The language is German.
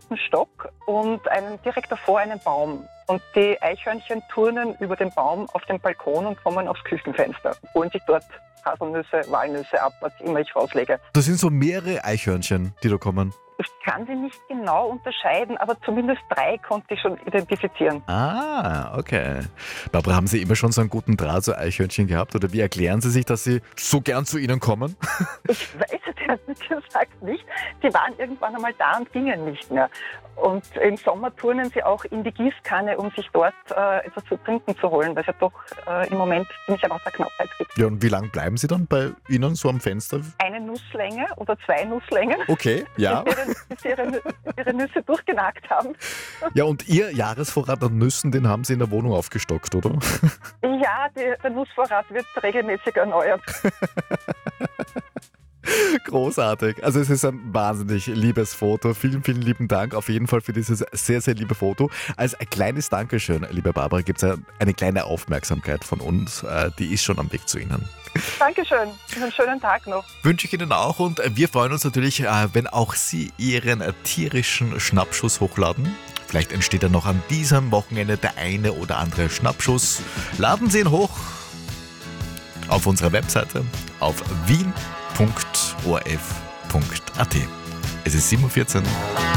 ersten Stock und direkt davor einen Baum. Und die Eichhörnchen turnen über den Baum auf den Balkon und kommen aufs Küchenfenster. Holen sich dort Haselnüsse, Walnüsse ab, was immer ich rauslege. Das sind so mehrere Eichhörnchen, die da kommen. Ich kann sie nicht genau unterscheiden, aber zumindest 3 konnte ich schon identifizieren. Ah, okay. Barbara, haben Sie immer schon so einen guten Draht zu Eichhörnchen gehabt? Oder wie erklären Sie sich, dass Sie so gern zu ihnen kommen? Ich weiß es ehrlich gesagt nicht. Sie waren irgendwann einmal da und gingen nicht mehr. Und im Sommer turnen sie auch in die Gießkanne, um sich dort etwas zu trinken zu holen, weil es ja doch im Moment ziemlich an Wasserknappheit gibt. Ja, und wie lange bleiben Sie dann bei Ihnen so am Fenster? Eine Nusslänge oder 2 Nusslängen, Okay, ja. bis sie ihre Nüsse durchgenagt haben. Ja, und Ihr Jahresvorrat an Nüssen, den haben Sie in der Wohnung aufgestockt, oder? Ja, der Nussvorrat wird regelmäßig erneuert. Großartig. Also es ist ein wahnsinnig liebes Foto. Vielen, vielen lieben Dank auf jeden Fall für dieses sehr, sehr liebe Foto. Als ein kleines Dankeschön, liebe Barbara, gibt es eine kleine Aufmerksamkeit von uns. Die ist schon am Weg zu Ihnen. Dankeschön. Einen schönen Tag noch. Wünsche ich Ihnen auch und wir freuen uns natürlich, wenn auch Sie Ihren tierischen Schnappschuss hochladen. Vielleicht entsteht dann noch an diesem Wochenende der eine oder andere Schnappschuss. Laden Sie ihn hoch auf unserer Webseite auf wien.orf.at. Es ist 7:14 Uhr.